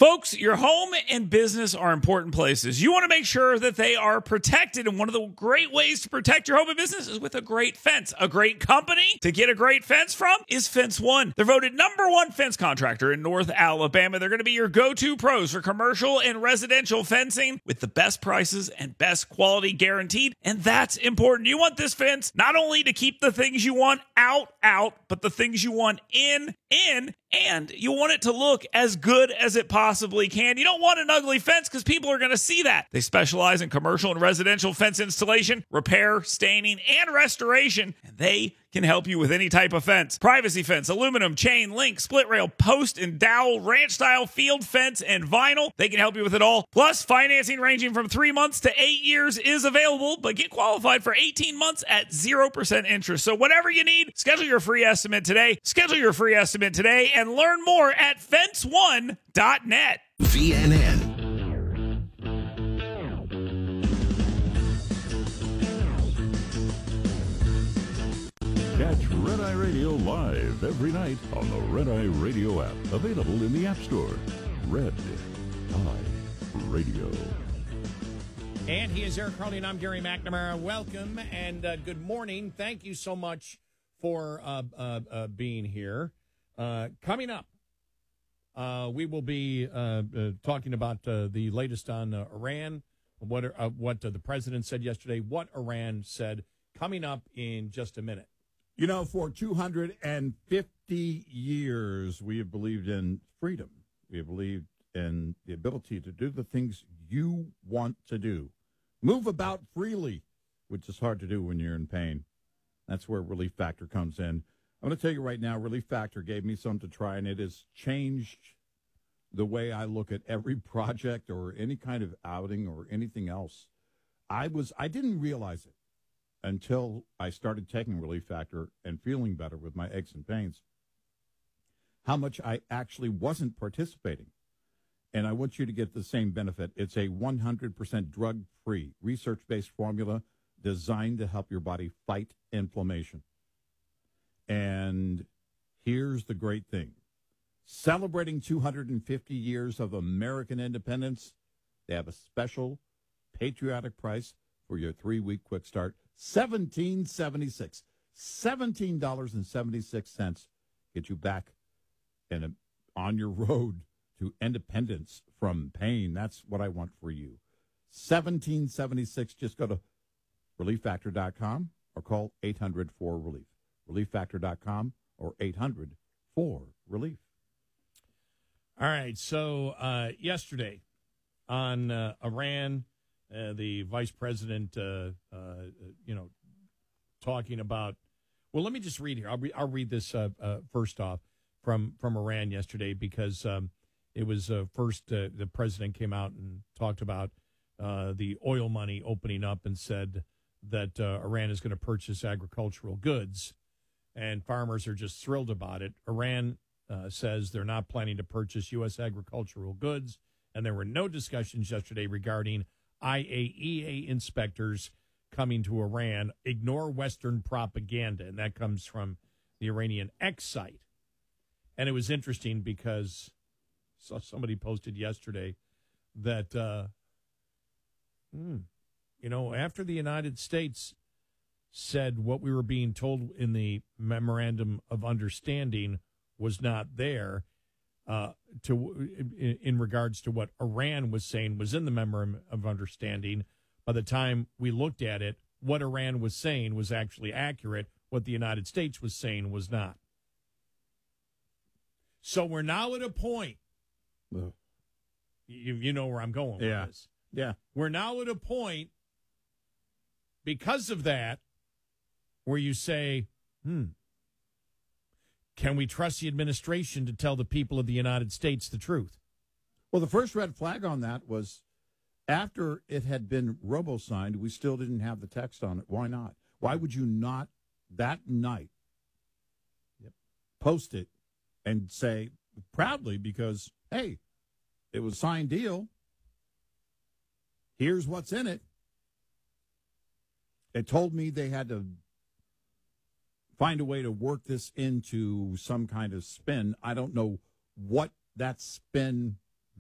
Folks, your home and business are important places. You want to make sure that they are protected, and one of the great ways to protect your home and business is with a great fence. A great company to get a great fence from is Fence One. They're voted #1 fence contractor in North Alabama. They're going to be your go-to pros for commercial and residential fencing with the best prices and best quality guaranteed, and that's important. You want this fence not only to keep the things you want out, but the things you want in, and you want it to look as good as it possibly can. You don't want an ugly fence because people are going to see that. They specialize in commercial and residential fence installation, repair, staining, and restoration, and they can help you with any type of fence. Privacy fence, aluminum, chain, link, split rail, post and dowel, ranch style, field fence, and vinyl. They can help you with it all. Plus, financing ranging from 3 months to 8 years is available, but get qualified for 18 months at 0% interest. So whatever you need, schedule your free estimate today. And learn more at fence1.net. VNN. Catch Red Eye Radio live every night on the Red Eye Radio app. Available in the App Store. Red Eye Radio. And he is Eric Carly, and I'm Gary McNamara. Welcome and good morning. Thank you so much for being here. Coming up, we will be talking about the latest on Iran, what the president said yesterday, what Iran said, coming up in just a minute. You know, for 250 years, we have believed in freedom. We have believed in the ability to do the things you want to do. Move about freely, which is hard to do when you're in pain. That's where Relief Factor comes in. I'm going to tell you right now, Relief Factor gave me something to try, and it has changed the way I look at every project or any kind of outing or anything else. I didn't realize it until I started taking Relief Factor and feeling better with my aches and pains, how much I actually wasn't participating. And I want you to get the same benefit. It's a 100% drug-free, research-based formula designed to help your body fight inflammation. And here's the great thing. Celebrating 250 years of American independence, they have a special patriotic price for your 3-week quick start, $17.76. $17.76 get you back and on your road to independence from pain. That's what I want for you. $17.76. Just go to ReliefFactor.com or call 800-4RELIEF. ReliefFactor.com or 800-4RELIEF. All right, so yesterday on Iran, the vice president, talking about. Well, let me just read here. I'll read this first off from Iran yesterday because it was first the president came out and talked about the oil money opening up and said that Iran is going to purchase agricultural goods, and farmers are just thrilled about it. Iran says they're not planning to purchase U.S. agricultural goods, and there were no discussions yesterday regarding IAEA inspectors coming to Iran. Ignore Western propaganda, and that comes from the Iranian X site. And it was interesting because somebody posted yesterday that, after the United States said what we were being told in the Memorandum of Understanding was not there, in regards to what Iran was saying was in the Memorandum of Understanding. By the time we looked at it, what Iran was saying was actually accurate. What the United States was saying was not. So we're now at a point. You know where I'm going with this. Yeah. We're now at a point because of that where you say, can we trust the administration to tell the people of the United States the truth? Well, the first red flag on that was after it had been robo-signed, we still didn't have the text on it. Why not? Why would you not that night post it and say proudly because, hey, it was a signed deal. Here's what's in it. It told me they had to find a way to work this into some kind of spin. I don't know what that spin